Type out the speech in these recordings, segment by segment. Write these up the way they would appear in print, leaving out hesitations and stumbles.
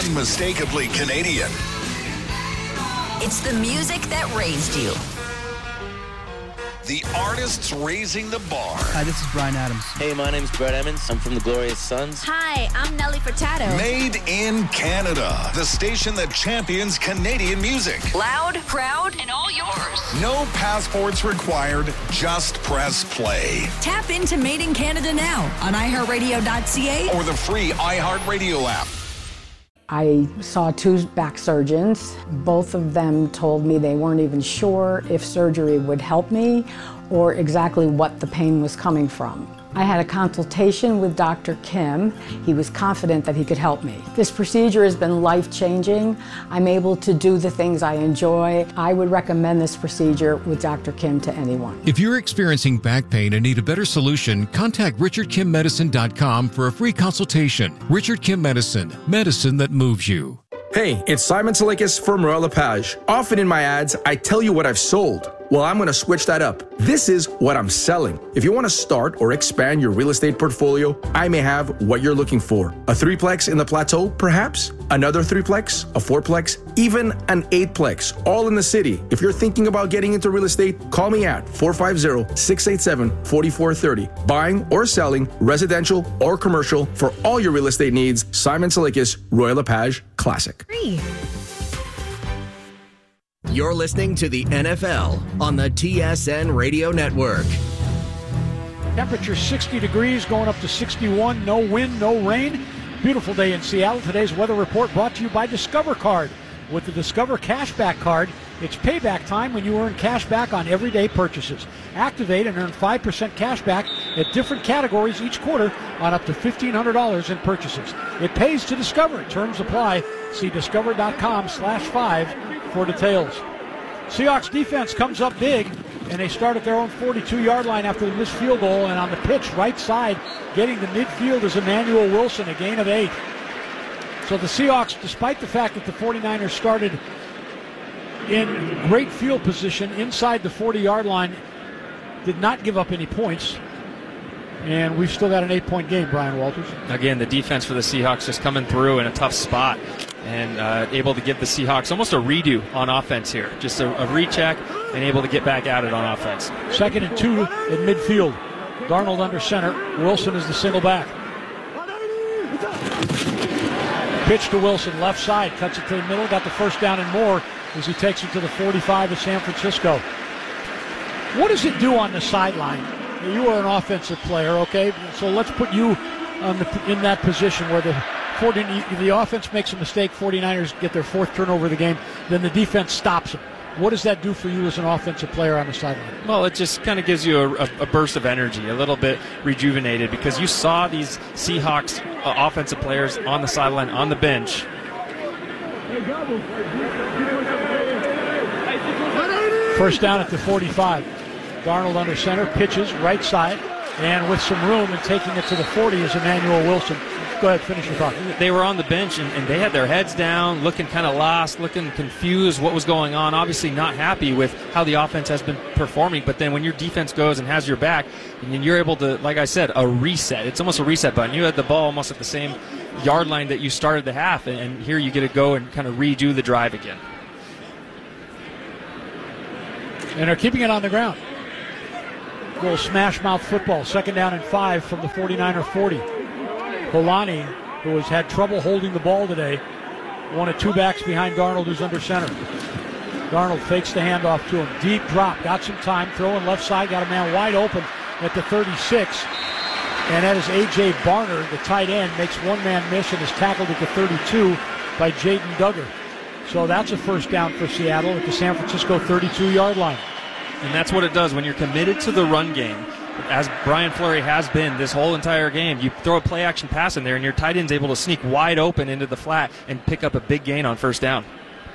unmistakably Canadian. It's the music that raised you. The artists raising the bar. Hi, this is Bryan Adams. Hey, my name's Brett Emmons. I'm from the Glorious Sons. Hi, I'm Nelly Furtado. Made in Canada. The station that champions Canadian music. Loud, proud, and all yours. No passports required. Just press play. Tap into Made in Canada now on iHeartRadio.ca or the free iHeartRadio app. I saw 2 back surgeons. Both of them told me they weren't even sure if surgery would help me or exactly what the pain was coming from. I had a consultation with Dr. Kim. He was confident that he could help me. This procedure has been life-changing. I'm able to do the things I enjoy. I would recommend this procedure with Dr. Kim to anyone. If you're experiencing back pain and need a better solution, contact RichardKimMedicine.com for a free consultation. Richard Kim Medicine, medicine that moves you. Hey, it's Simon Salikis from Royal LePage. Often in my ads, I tell you what I've sold. Well, I'm going to switch that up. This is what I'm selling. If you want to start or expand your real estate portfolio, I may have what you're looking for. A 3-plex in the Plateau, perhaps? Another 3-plex? A 4-plex? Even an 8-plex, all in the city. If you're thinking about getting into real estate, call me at 450-687-4430. Buying or selling, residential or commercial, for all your real estate needs, Simon Salikis, Royal LePage Classic. You're listening to the NFL on the TSN Radio Network. Temperature 60 degrees, going up to 61. No wind, no rain. Beautiful day in Seattle. Today's weather report brought to you by Discover Card. With the Discover Cashback Card, it's payback time when you earn cash back on everyday purchases. Activate and earn 5% cash back at different categories each quarter on up to $1,500 in purchases. It pays to Discover. Terms apply. See discover.com/5 for details. Seahawks defense comes up big, and they start at their own 42-yard line after the missed field goal, and on the pitch, right side, getting to midfield is Emmanuel Wilson, a gain of 8. So the Seahawks, despite the fact that the 49ers started in great field position inside the 40-yard line, did not give up any points. And we've still got an 8-point game, Brian Walters. Again, the defense for the Seahawks just coming through in a tough spot and able to give the Seahawks almost a redo on offense here. Just a recheck and able to get back at it on offense. 2nd and 2 in midfield. Darnold under center. Wilson is the single back. Pitch to Wilson, left side, cuts it to the middle, got the first down and more as he takes it to the 45 of San Francisco. What does it do on the sideline? You are an offensive player, okay? So let's put you in that position where the offense makes a mistake, 49ers get their 4th turnover of the game, then the defense stops them. What does that do for you as an offensive player on the sideline? Well, it just kind of gives you a burst of energy, a little bit rejuvenated, because you saw these Seahawks offensive players on the sideline, on the bench. First down at the 45. Darnold under center, pitches right side, and with some room and taking it to the 40 is Emmanuel Wilson. Go ahead, finish your thought. They were on the bench, and they had their heads down, looking kind of lost, looking confused what was going on, obviously not happy with how the offense has been performing. But then when your defense goes and has your back, and you're able to, like I said, a reset. It's almost a reset button. You had the ball almost at the same yard line that you started the half, and here you get to go and kind of redo the drive again. And they're keeping it on the ground. Little smash mouth football. 2nd down and 5 from the 49er 40. Polani, who has had trouble holding the ball today, one of 2 backs behind Darnold, who's under center. Darnold fakes the handoff to him. Deep drop. Got some time. Throwing left side. Got a man wide open at the 36. And that is A.J. Barner, the tight end, makes one man miss and is tackled at the 32 by Jaden Duggar. So that's a first down for Seattle at the San Francisco 32-yard line. And that's what it does when you're committed to the run game, as Brian Fleury has been this whole entire game. You throw a play-action pass in there, and your tight end's able to sneak wide open into the flat and pick up a big gain on first down.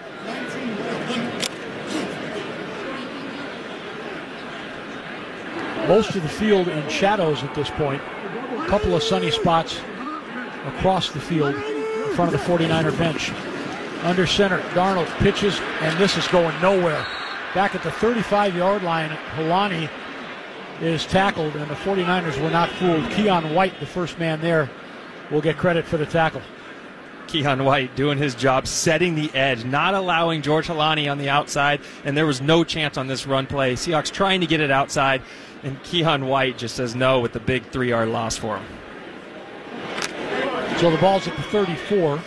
Most of the field in shadows at this point. A couple of sunny spots across the field in front of the 49er bench. Under center, Darnold pitches, and this is going nowhere. Back at the 35-yard line, Polani is tackled, and the 49ers were not fooled. Keon White, the first man there, will get credit for the tackle. Keion White doing his job, setting the edge, not allowing George Holani on the outside, and there was no chance on this run play. Seahawks trying to get it outside, and Keion White just says no with the big 3-yard loss for him. So the ball's at the 34.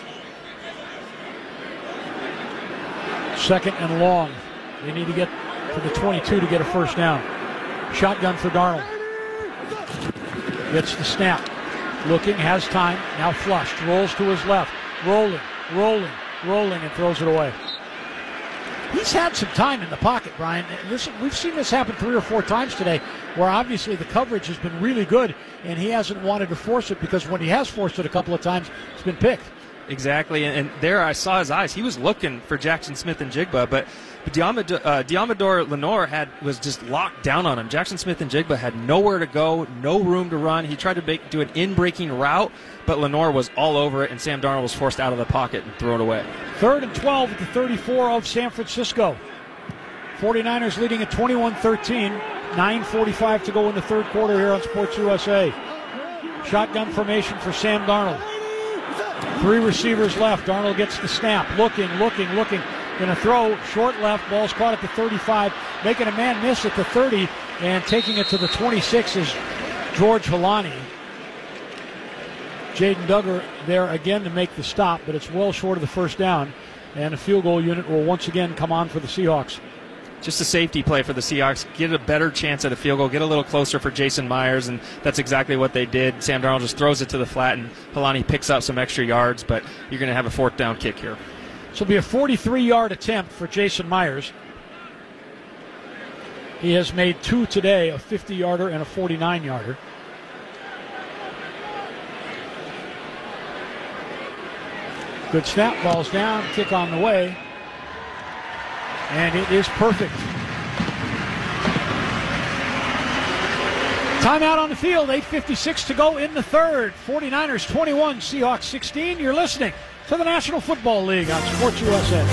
Second and long. They need to get to the 22 to get a first down. Shotgun for Darnold. Gets the snap. Looking, has time. Now flushed. Rolls to his left. Rolling, and throws it away. He's had some time in the pocket, Brian. We've seen this happen 3 or 4 times today, where obviously the coverage has been really good, and he hasn't wanted to force it, because when he has forced it a couple of times, it's been picked. Exactly, and there I saw his eyes. He was looking for Jackson Smith-Njigba, but Diamador Lenore was just locked down on him. Jackson Smith-Njigba had nowhere to go, no room to run. He tried to do an in-breaking route, but Lenore was all over it, and Sam Darnold was forced out of the pocket and thrown away. 3rd and 12 at the 34 of San Francisco. 49ers leading at 21-13. 9:45 to go in the third quarter here on Sports USA. Shotgun formation for Sam Darnold. 3 receivers left. Darnold gets the snap. Looking. Going to throw short left. Ball's caught at the 35. Making a man miss at the 30. And taking it to the 26 is George Holani. Jaden Duggar there again to make the stop, but it's well short of the first down. And a field goal unit will once again come on for the Seahawks. Just a safety play for the Seahawks. Get a better chance at a field goal. Get a little closer for Jason Myers, and that's exactly what they did. Sam Darnold just throws it to the flat, and Holani picks up some extra yards, but you're going to have a 4th down kick here. This will be a 43-yard attempt for Jason Myers. He has made 2 today, a 50-yarder and a 49-yarder. Good snap, ball's down, kick on the way. And it is perfect. Timeout on the field, 8:56 to go in the third. 49ers 21, Seahawks 16. You're listening to the National Football League on Sports USA.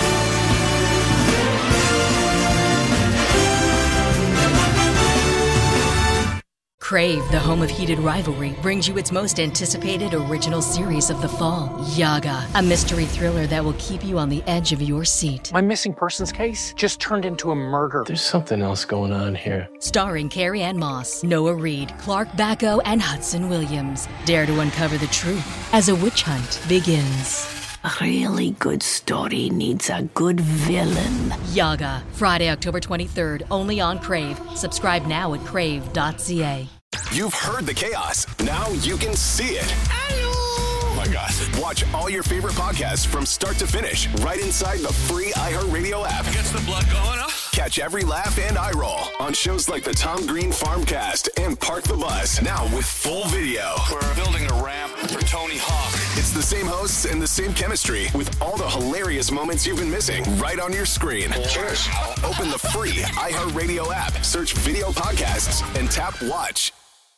Crave, the home of heated rivalry, brings you its most anticipated original series of the fall, Yaga, a mystery thriller that will keep you on the edge of your seat. My missing persons case just turned into a murder. There's something else going on here. Starring Carrie Ann Moss, Noah Reid, Clark Bacco, and Hudson Williams. Dare to uncover the truth as a witch hunt begins. A really good story needs a good villain. Yaga, Friday, October 23rd, only on Crave. Subscribe now at crave.ca. You've heard the chaos. Now you can see it. Oh my God. Watch all your favorite podcasts from start to finish right inside the free iHeartRadio app. Gets the blood going, huh? Catch every laugh and eye roll on shows like the Tom Green Farmcast and Park the Bus. Now with full video. We're building a ramp for Tony Hawk. It's the same hosts and the same chemistry with all the hilarious moments you've been missing right on your screen. Cheers. Open the free iHeartRadio app, search video podcasts, and tap watch.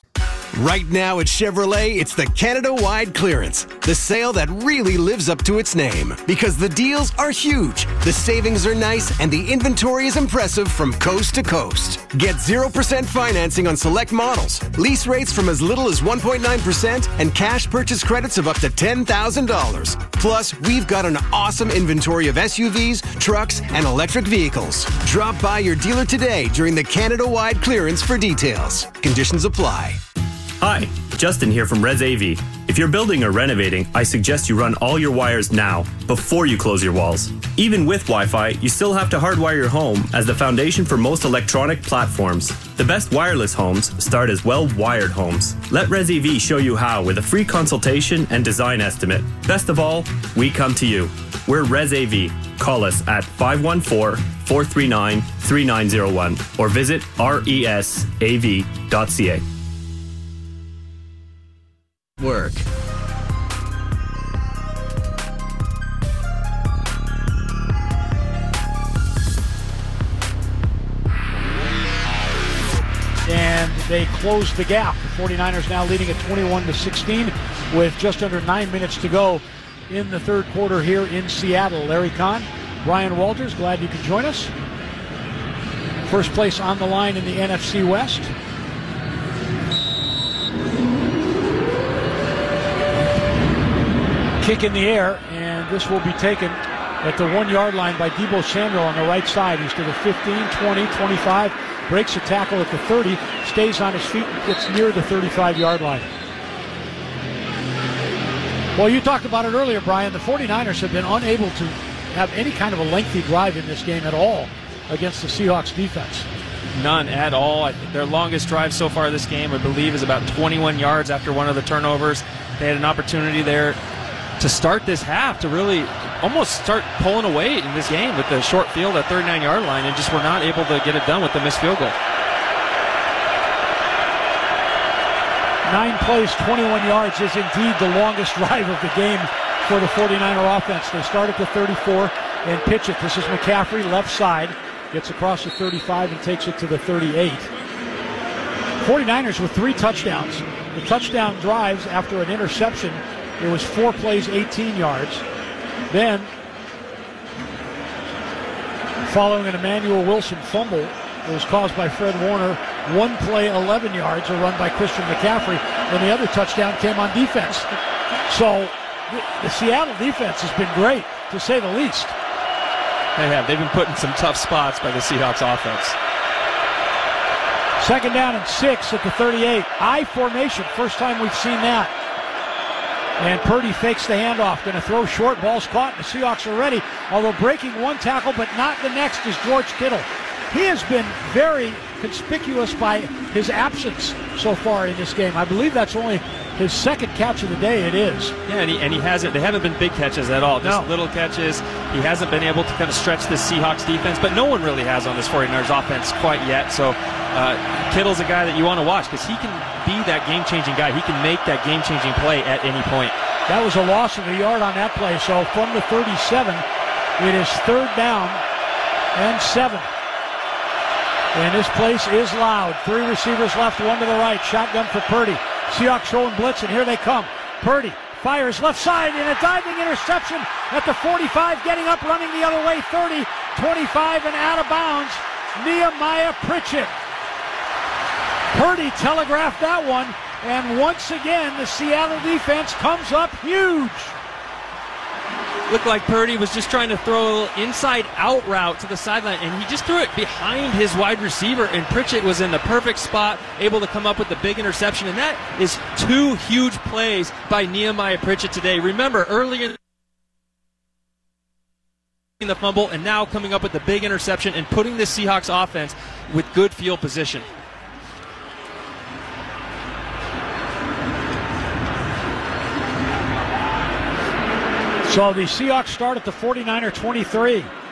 Right now at Chevrolet, it's the Canada-wide clearance. The sale that really lives up to its name. Because the deals are huge, the savings are nice, and the inventory is impressive from coast to coast. Get 0% financing on select models, lease rates from as little as 1.9%, and cash purchase credits of up to $10,000. Plus, we've got an awesome inventory of SUVs, trucks, and electric vehicles. Drop by your dealer today during the Canada-wide clearance for details. Conditions apply. Hi, Justin here from Res AV. If you're building or renovating, I suggest you run all your wires now, before you close your walls. Even with Wi-Fi, you still have to hardwire your home as the foundation for most electronic platforms. The best wireless homes start as well-wired homes. Let Res AV show you how with a free consultation and design estimate. Best of all, we come to you. We're Res AV. Call us at 514-439-3901 or visit resav.ca. Work. And they close the gap. The 49ers now leading at 21-16 with just under 9 minutes to go in the third quarter here in Seattle. Larry Kahn, Brian Walters, glad you could join us. First place on the line in the NFC West. Kick in the air, and this will be taken at the 1-yard line by Deebo Samuel on the right side. He's to the 15, 20, 25, breaks a tackle at the 30, stays on his feet and gets near the 35-yard line. Well, you talked about it earlier, Brian. The 49ers have been unable to have any kind of a lengthy drive in this game at all against the Seahawks defense. None at all. Their longest drive so far this game, I believe, is about 21 yards after one of the turnovers. They had an opportunity there to start this half to really almost start pulling away in this game with the short field at 39-yard line, and just were not able to get it done with the missed field goal. 9 plays, 21 yards is indeed the longest drive of the game for the 49er offense. They start at the 34 and pitch it. This is McCaffrey, left side, gets across the 35 and takes it to the 38. 49ers with 3 touchdowns. The touchdown drives after an interception, it was 4 plays, 18 yards. Then, following an Emmanuel Wilson fumble, it was caused by Fred Warner. 1 play, 11 yards, a run by Christian McCaffrey, and the other touchdown came on defense. So the Seattle defense has been great, to say the least. They have. They've been put in some tough spots by the Seahawks offense. 2nd down and 6 at the 38. I formation, first time we've seen that. And Purdy fakes the handoff, going to throw short, ball's caught, and the Seahawks are ready, although breaking one tackle, but not the next is George Kittle. He has been very conspicuous by his absence so far in this game. I believe that's only his 2nd catch of the day. It is. Yeah, and he hasn't. They haven't been big catches at all. Just little catches. He hasn't been able to kind of stretch the Seahawks defense, but no one really has on this 49ers offense quite yet. So Kittle's a guy that you want to watch because he can be that game-changing guy. He can make that game-changing play at any point. That was a loss of a yard on that play. So from the 37, it is 3rd down and 7. And this place is loud. 3 receivers left, 1 to the right. Shotgun for Purdy. Seahawks showing blitz, and here they come. Purdy fires left side in a diving interception at the 45, getting up, running the other way, 30, 25, and out of bounds. Nehemiah Pritchett. Purdy telegraphed that one, and once again, the Seattle defense comes up huge. Looked like Purdy was just trying to throw a little inside-out route to the sideline, and he just threw it behind his wide receiver, and Pritchett was in the perfect spot, able to come up with the big interception, and that is 2 huge plays by Nehemiah Pritchett today. Remember, earlier in the fumble, and now coming up with the big interception and putting the Seahawks offense with good field position. So the Seahawks start at the 49er 23.